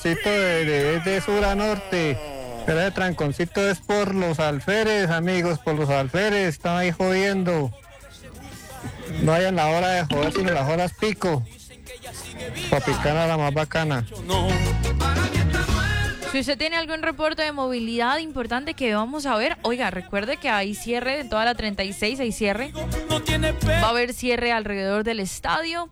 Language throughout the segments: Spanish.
De sur a norte, pero ese tranconcito es por los alférez, amigos, por los alférez, están ahí jodiendo. No hay en la hora de joder, sino las horas pico. Tropicana la más bacana. Si usted tiene algún reporte de movilidad importante que vamos a ver, oiga, recuerde que hay cierre en toda la 36, hay cierre. Va a haber cierre alrededor del estadio.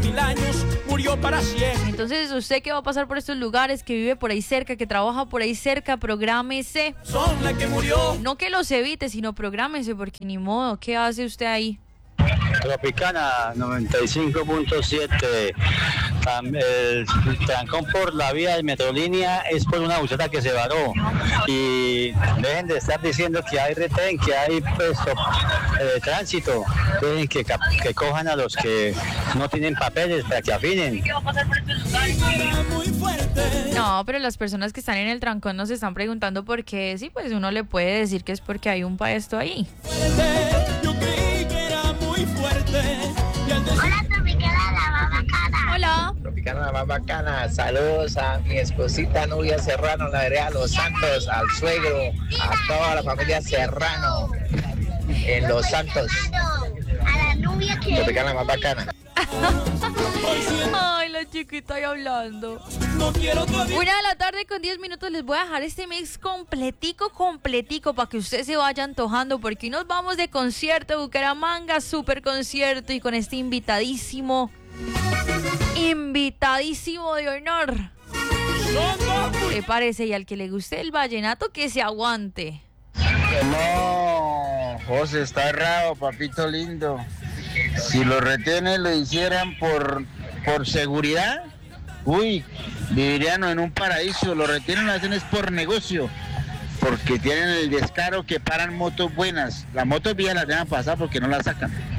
Entonces, usted que va a pasar por estos lugares, que vive por ahí cerca, que trabaja por ahí cerca, prográmese. No que los evite, sino prográmese, porque ni modo, ¿qué hace usted ahí? Tropicana 95.7. El trancón por la vía de Metrolínea es por una buseta que se varó. Y dejen de estar diciendo que hay retén, que hay tránsito. Dejen que cojan a los que no tienen papeles para que afinen. No, pero las personas que están en el trancón nos están preguntando por qué. Sí, pues uno le puede decir que es porque hay un paesto ahí. Hola, Tropicana la más bacana. Hola. Tropicana la más bacana. Saludos a mi esposita Nubia Serrano, la vereda Los Santos, al suegro, a toda la familia Serrano en Los Santos. A la Nubia que Tropicana la más bacana. Ay, la chiquita ahí hablando. 1:10 les voy a dejar este mix completico para que usted se vaya antojando, porque hoy nos vamos de concierto Bucaramanga, super concierto, y con este invitadísimo de honor. ¿Qué parece? Y al que le guste el vallenato, que se aguante. No, José, está errado, papito lindo. Si los retenes lo hicieran por seguridad, vivirían en un paraíso. Los retenes lo hacen es por negocio, porque tienen el descaro que paran motos buenas. Las motos viejas las dejan pasar porque no las sacan.